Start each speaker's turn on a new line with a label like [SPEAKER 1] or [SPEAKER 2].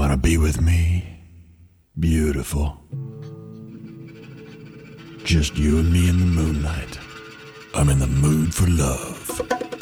[SPEAKER 1] wanna be with me? Beautiful. Just you and me in the moonlight. I'm in the mood for love.